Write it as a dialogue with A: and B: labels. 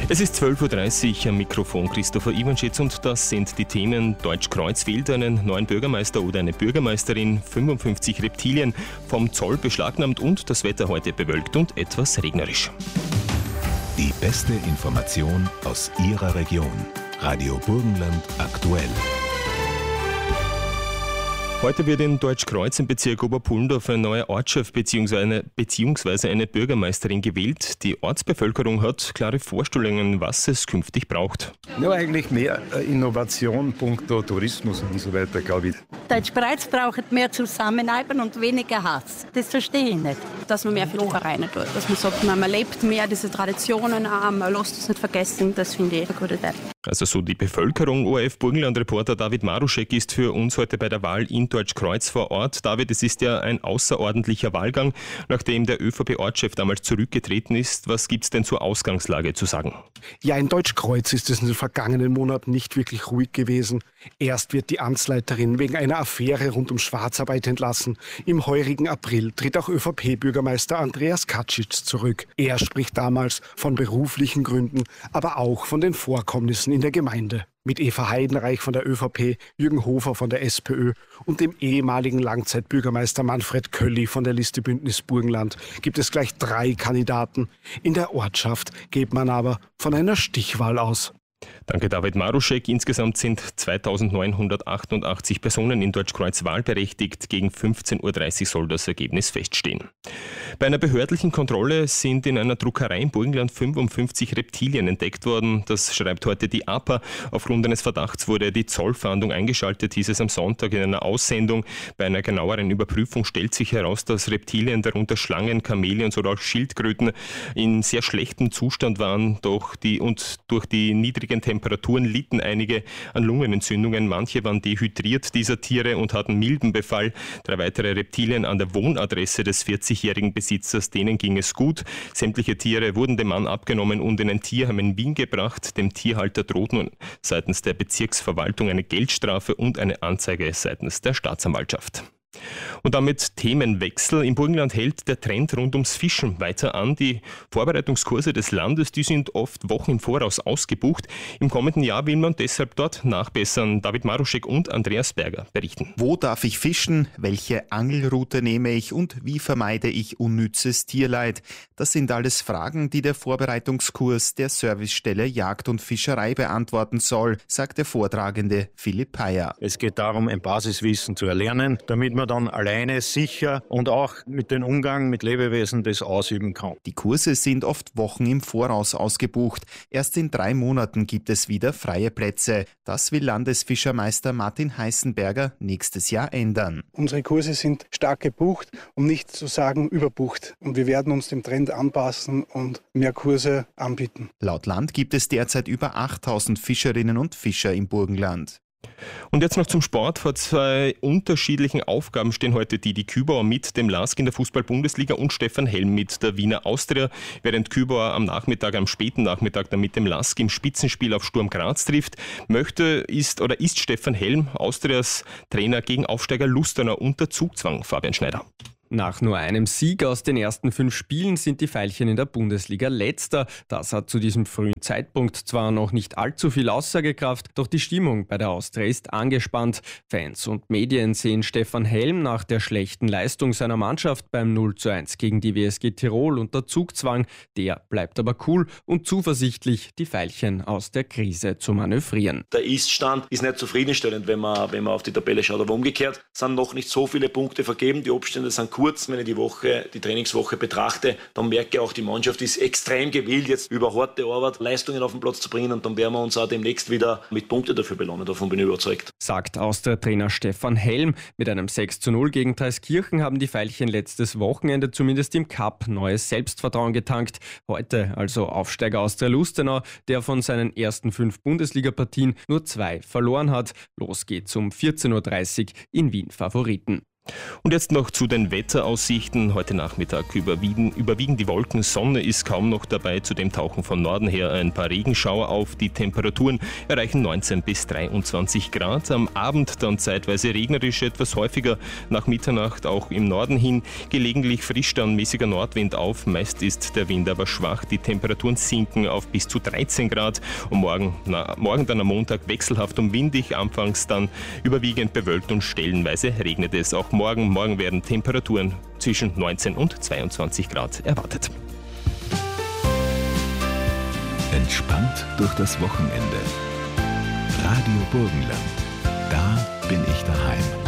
A: Es ist 12.30 Uhr, am Mikrofon Christopher Iwanschitz und das sind die Themen: Deutschkreuz wählt einen neuen Bürgermeister oder eine Bürgermeisterin, 55 Reptilien vom Zoll beschlagnahmt und das Wetter heute bewölkt und etwas regnerisch.
B: Die beste Information aus Ihrer Region. Radio Burgenland aktuell.
A: Heute wird in Deutschkreuz im Bezirk Oberpullendorf eine neue Ortschaft bzw. eine Bürgermeisterin gewählt. Die Ortsbevölkerung hat klare Vorstellungen, was es künftig braucht.
C: Ja, eigentlich mehr Innovation, punkto Tourismus und so weiter, glaube ich.
D: Deutschkreuz braucht mehr Zusammenhalt und weniger Hass. Das verstehe ich nicht.
E: Dass man mehr für die Vereine tut. Dass man sagt, man lebt mehr diese Traditionen, man lässt es nicht vergessen. Das finde ich eine gute Idee.
A: Also so die Bevölkerung. ORF-Burgenland-Reporter David Maruschek ist für uns heute bei der Wahl in Deutschkreuz vor Ort. David, es ist ja ein außerordentlicher Wahlgang, nachdem der ÖVP-Ortschef damals zurückgetreten ist. Was gibt es denn zur Ausgangslage zu sagen?
F: Ja, in Deutschkreuz ist es in den vergangenen Monaten nicht wirklich ruhig gewesen. Erst wird die Amtsleiterin wegen einer Affäre rund um Schwarzarbeit entlassen. Im heurigen April tritt auch ÖVP-Bürgermeister Andreas Kaczitsch zurück. Er spricht damals von beruflichen Gründen, aber auch von den Vorkommnissen in der Gemeinde. Mit Eva Heidenreich von der ÖVP, Jürgen Hofer von der SPÖ und dem ehemaligen Langzeitbürgermeister Manfred Kölli von der Liste Bündnis Burgenland gibt es gleich 3 Kandidaten. In der Ortschaft geht man aber von einer Stichwahl aus.
A: Danke, David Maruschek. Insgesamt sind 2.988 Personen in Deutschkreuz wahlberechtigt. Gegen 15.30 Uhr soll das Ergebnis feststehen. Bei einer behördlichen Kontrolle sind in einer Druckerei in Burgenland 55 Reptilien entdeckt worden. Das schreibt heute die APA. Aufgrund eines Verdachts wurde die Zollfahndung eingeschaltet, hieß es am Sonntag in einer Aussendung. Bei einer genaueren Überprüfung stellt sich heraus, dass Reptilien, darunter Schlangen, Chamäleons oder auch Schildkröten, in sehr schlechtem Zustand waren. Durch die niedrigen Temperaturen litten einige an Lungenentzündungen. Manche waren dehydriert, dieser Tiere, und hatten milden Befall. 3 weitere Reptilien an der Wohnadresse des 40-jährigen Besitzers, denen ging es gut. Sämtliche Tiere wurden dem Mann abgenommen und in ein Tierheim in Wien gebracht. Dem Tierhalter droht nun seitens der Bezirksverwaltung eine Geldstrafe und eine Anzeige seitens der Staatsanwaltschaft. Und damit Themenwechsel. Im Burgenland hält der Trend rund ums Fischen weiter an. Die Vorbereitungskurse des Landes, die sind oft Wochen im Voraus ausgebucht. Im kommenden Jahr will man deshalb dort nachbessern. David Maruschek und Andreas Berger berichten.
G: Wo darf ich fischen? Welche Angelroute nehme ich? Und wie vermeide ich unnützes Tierleid? Das sind alles Fragen, die der Vorbereitungskurs der Servicestelle Jagd und Fischerei beantworten soll, sagt der Vortragende Philipp Peyer.
H: Es geht darum, ein Basiswissen zu erlernen, damit man dann alleine sicher und auch mit dem Umgang mit Lebewesen das ausüben kann.
G: Die Kurse sind oft Wochen im Voraus ausgebucht. Erst in 3 Monaten gibt es wieder freie Plätze. Das will Landesfischermeister Martin Heißenberger nächstes Jahr ändern.
I: Unsere Kurse sind stark gebucht, um nicht zu sagen überbucht. Und wir werden uns dem Trend anpassen und mehr Kurse anbieten.
G: Laut Land gibt es derzeit über 8.000 Fischerinnen und Fischer im Burgenland.
A: Und jetzt noch zum Sport. Vor 2 unterschiedlichen Aufgaben stehen heute die Kübauer mit dem LASK in der Fußball-Bundesliga und Stefan Helm mit der Wiener Austria, während Kübauer am späten Nachmittag dann mit dem LASK im Spitzenspiel auf Sturm Graz trifft. Ist Stefan Helm, Austrias Trainer, gegen Aufsteiger Lustenau unter Zugzwang? Fabian Schneider.
J: Nach nur einem Sieg aus den ersten 5 Spielen sind die Veilchen in der Bundesliga Letzter. Das hat zu diesem frühen Zeitpunkt zwar noch nicht allzu viel Aussagekraft, doch die Stimmung bei der Austria ist angespannt. Fans und Medien sehen Stefan Helm nach der schlechten Leistung seiner Mannschaft beim 0:1 gegen die WSG Tirol unter Zugzwang. Der bleibt aber cool und zuversichtlich, die Veilchen aus der Krise zu manövrieren.
K: Der Ist-Stand ist nicht zufriedenstellend, wenn man auf die Tabelle schaut. Aber umgekehrt sind noch nicht so viele Punkte vergeben. Die Abstände sind kurz. Wenn ich die Trainingswoche betrachte, dann merke ich auch, die Mannschaft ist extrem gewillt, jetzt über harte Arbeit Leistungen auf den Platz zu bringen, und dann werden wir uns auch demnächst wieder mit Punkten dafür belohnen. Davon bin ich überzeugt.
J: Sagt Austria-Trainer Stefan Helm. Mit einem 6:0 gegen Traiskirchen haben die Veilchen letztes Wochenende zumindest im Cup neues Selbstvertrauen getankt. Heute also Aufsteiger Austria Lustenau, der von seinen ersten 5 Bundesliga-Partien nur 2 verloren hat. Los geht's um 14:30 Uhr in Wien Favoriten.
A: Und jetzt noch zu den Wetteraussichten. Heute Nachmittag überwiegen die Wolken, Sonne ist kaum noch dabei, zudem tauchen von Norden her ein paar Regenschauer auf. Die Temperaturen erreichen 19 bis 23 Grad. Am Abend dann zeitweise regnerisch, etwas häufiger nach Mitternacht auch im Norden hin. Gelegentlich frischt dann mäßiger Nordwind auf, meist ist der Wind aber schwach. Die Temperaturen sinken auf bis zu 13 Grad und morgen dann am Montag wechselhaft und windig, anfangs dann überwiegend bewölkt und stellenweise regnet es. Auch morgen werden Temperaturen zwischen 19 und 22 Grad erwartet.
B: Entspannt durch das Wochenende. Radio Burgenland. Da bin ich daheim.